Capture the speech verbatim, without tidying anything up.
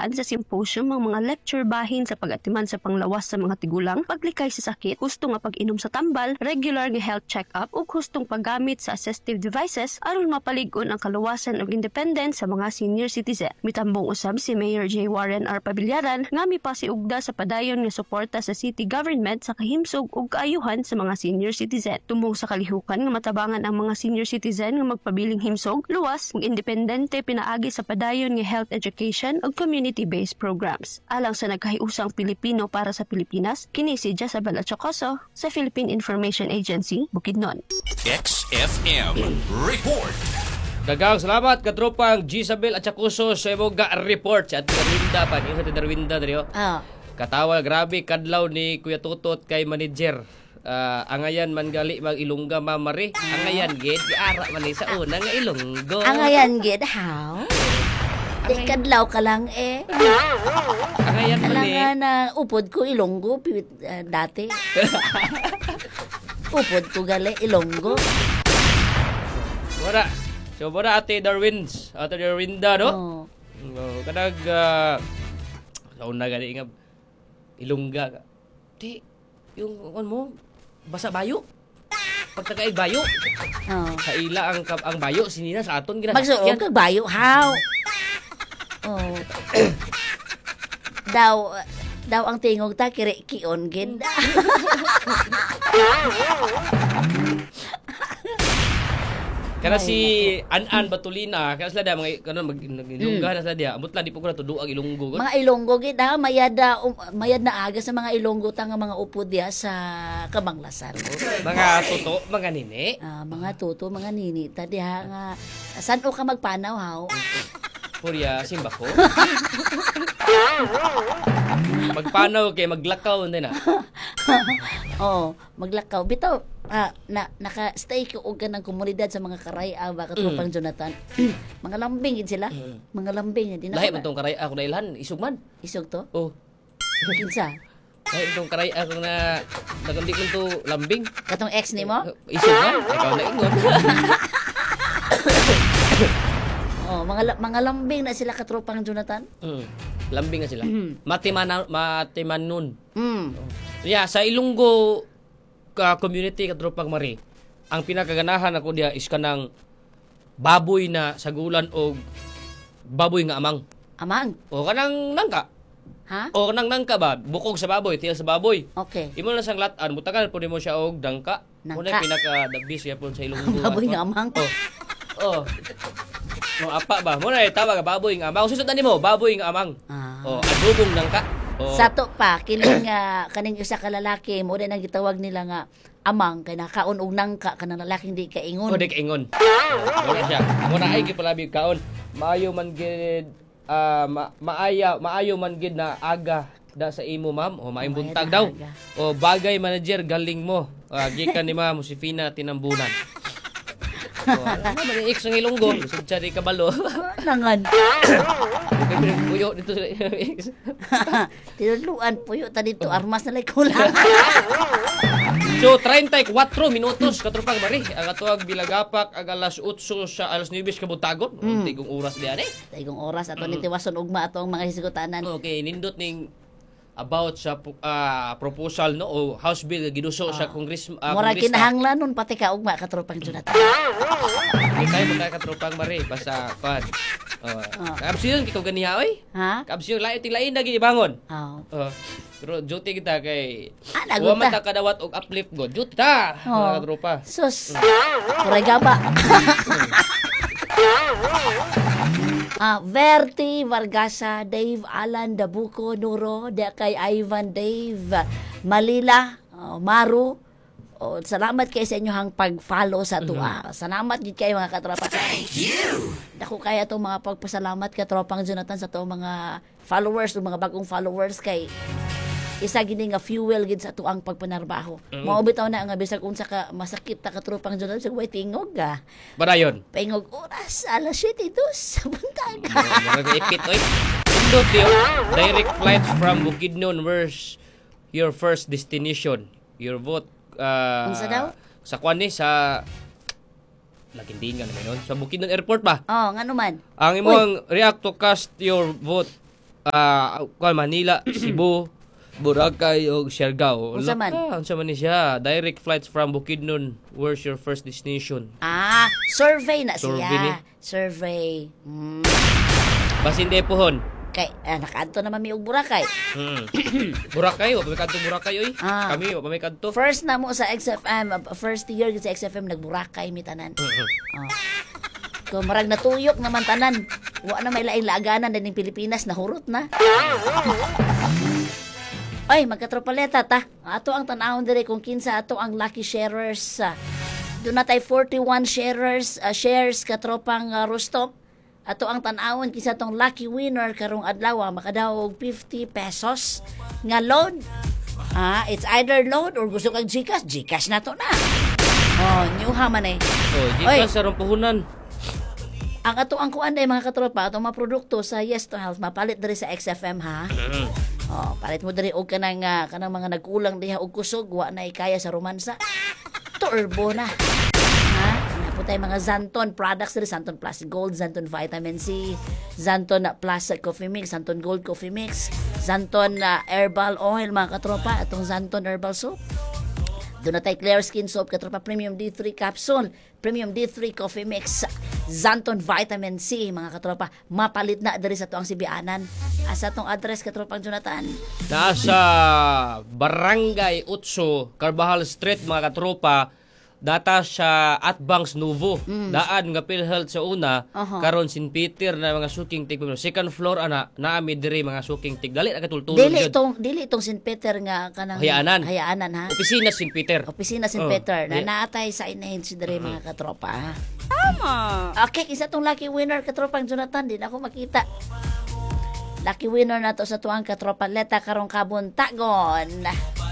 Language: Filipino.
pagdaghan sa symposium ang mga lecture bahin sa pag-atiman sa panglawas sa mga tigulang, paglikay sa sakit, husto nga pag-inom sa tambal, regular nga health check-up ug hustong paggamit sa assistive devices aron mapalig-on ang kaluwasan ug independence sa mga senior citizen. Mitambong usab si Mayor J. Warren R. Pabillaran nga mipasiugda sa padayon nga suporta sa city government sa kahimsog ug kaayuhan sa mga senior citizen. Tumbong sa kalihukan nga matabangan ang mga senior citizen nga magpabiling himsog, luwas ug independente pinaagi sa padayon nga health education ug community-based programs. Alang sa nagkahiusang Pilipino para sa Pilipinas, kini si Jezabel Achocoso sa Philippine Information Agency, Bukidnon. X F M Report. Dagang salamat katropang Jezabel Achocoso sa imong report sa ating Darwinda pa ni sa Darwinda drio. Ah. Katawa grabe kadlaw ni Kuya Tutot kay manager. Uh, angayan man gali mag Ilongga mamari. Angayan gid ara man ni sa una nga Ilonggo. Angayan gid how? Di kadlaw ka lang eh. Angayan man ni. Alangan na upod ko Ilonggo uh, dati. Upod ko gali Ilonggo. Wala. So wala ate Darwins, ate Darwinda no? Oh. Oh, kadag uh, kauna gali nga Ilongga. Di yung ano mo basa bayo. Pagtakaig bayo. Oh. Sa ila ang ang bayo sinina sa aton gina. Magsuon kag bayo how? Oh. daw daw ang tingog ta kire kion gid. Kana si An-An Batulina, kana sila da mga kanon mag-ilongga na sila dia. Amot lang di po ko na tudo ang Ilonggo. Mga Ilonggo gid ha, mayada um, mayad na aga sa mga Ilonggo ta nga mga upod diha sa Kabanglasan. Mga tuto, mga nini. Ah, mga tuto, mga nini ta diha nga san o ka magpanaw haw? Purya simba ko. Magpanaw kay maglakaw din na. Oh, maglakaw bitaw. Ah, na naka-stay ko og kanang komunidad sa mga karaya ba katropang mm. Jonathan. Mga lambing gid sila. Mm. Mga lambing di na. Lahi man tong karaya ako na ilhan, isog man. Isog to? Oh. Kinsa? Lahi tong karaya ako na nagandi ko to lambing. Katong ex nimo? Isog man. Ikaw na ingon. Oh, mga mga lambing na sila katropang Jonathan. Mm. Lambing na sila. Mm. Matiman matimanon. Mm. Oh. Yeah, sa Ilonggo ka community katropang Mari, ang pinakaganahan ako diya is kanang baboy na sagulan og baboy nga amang. Amang. O kanang nangka. Ha? O kanang nangka ba, bukog sa baboy, tiil sa baboy. Okay. Imo na sang latan, mutagan po nimo siya og dangka. Muna pinaka the best yapon sa Ilonggo. Baboy nga amang. Oh. Oh. No, apa ba? Muna tawag nga baboy nga amang. Susod na nimo, baboy nga amang. Ah. Oh, adobong nangka. Oh. Sa to pa kining nga kaning isa ka lalaki mo din ang gitawag nila nga amang kay nakaon og nangka kanang lalaking di kaingon. O di kaingon. Wala siya. Muna ay gipalabi kaon. Maayo man gid uh, ma- maaya maayo man gid na aga da sa imo ma'am o maayong buntag daw. O bagay manager galing mo. Uh, gikan ni Ma'am Josefina Tinambunan. O ala na man ex ng Ilonggo, sud siya di kabalo. Nangan. Puyo dito sa ex. Tinudluan puyo ta dito armas na lay kulang. So, thirty-four minutos katropang Mari. Ang atuag bilagapak ag alas eight sa alas nine kabutagon. Mm. Tigong oras diyan eh. Tigong oras ato ni tiwason ugma ato ang mga hisgutanan. Okay, nindot ning about sa uh, proposal no o House Bill nga giduso uh, sa Congress uh, Mura kinahanglan nun pati ka ugma katropang Jonathan. Di tayo magka katropang Mari basta pan. Oh. Uh. Kaabsiyon kitaw ganiha oy. Ha? Kaabsiyon lain tilain na gibangon. Oh. Uh, pero duty kita kay ah, wa man ta kadawat og uplift go. Duty ta oh. mga katropa. Sus. Kuray gaba. Ah, Verti Vargasa, Dave Alan Dabuco Nuro, de kay Ivan Dave Malila, uh, Maru. Oh, salamat kay sa inyo hang pag-follow sa tuwa. Mm-hmm. Salamat gid kay mga katropa. Thank you. Dako kaya to mga pagpasalamat katropang Jonathan sa to mga followers, mga bagong followers kay isa gini nga fuel gid sa tuang pagpanarbaho. Mm-hmm. Mao bitaw na nga bisag unsa ka masakit ta katropang Jonathan sa way tingog ga. Badayon. Pingog oras alas siete dos sa buntag. Mga ipit oy. Indot yo. Direct flights from Bukidnon where's your first destination? Your vote uh, unsa daw? Sa kwan ni sa Lagindin nga naman nun. Sa Bukidnon Airport ba? Oh, ngano man? Ang imong react to cast your vote ah kuan Manila, Cebu, Boracay o Siargao. Unsa man? Laka, unsa man ni siya? Direct flights from Bukidnon. Where's your first destination? Ah, survey na Survey siya. ni? Survey. Hmm. Basin de pohon. Kay, ah, nakaadto naman mi og Boracay. Hmm. Boracay, wa pa may kadto Boracay oy. Ah. Kami wa pa may kadto. First na mo sa X F M, uh, first year sa X F M, nagburakay mi tanan. Mhm. Oh. Kung marag natuyok naman tanan, wa na may laing laaganan din ng Pilipinas, nahurot na. Oy, magkatropaleta ta. Ato ang tanawon dire kung kinsa ato ang lucky sharers. Uh, doon na tayo forty-one sharers, uh, shares katropang uh, rooftop. Ato ang tanawon kinsa tong lucky winner karong adlaw makadaog og fifty pesos nga load. Ah, it's either load or gusto kag Gcash, Gcash na to na. Oh, new ha man eh. Oh, di Oy. ka sa rong puhunan. Ang ato ang kuan day mga katropa, ato mga produkto sa Yes to Health mapalit diri sa X F M ha. Mhm. Oh, palit mo diri og kanang uh, kanang mga nagkulang diha og kusog, wa na ikaya sa romansa. Turbo na. Ha? Napo tay mga Zanton products diri, Zanton Plus Gold, Zanton Vitamin C, Zanton uh, Plus Coffee Mix, Zanton Gold Coffee Mix, Zanton uh, Herbal Oil mga katropa, atong Zanton Herbal Soap. Doon na tayo Clear Skin Soap, katropa Premium D three Capsule, Premium D three Coffee Mix, Zanton Vitamin C, mga katropa, mapalit na diri sa tuang Sibianan. Asa tong address, katropang Jonathan? Nasa Barangay Utso, Carvajal Street, mga katropa, data sa Atbangs Nuvo. Daan nga PhilHealth sa una, Aha. karon Saint Peter na mga suking tig. Second floor ana, naami diri mga suking tig. Dali na katultulon Dili yun. itong, dili itong Saint Peter nga kanang Hayaanan. hayaanan ha. Opisina Saint Peter. Opisina Saint Oh, Peter na di- naatay sa inahid diri mga katropa. Ha? Tama. Okay, isa tong lucky winner katropang Jonathan, di na ako makita. Lucky winner na to sa tuang katropa leta karong kabuntagon.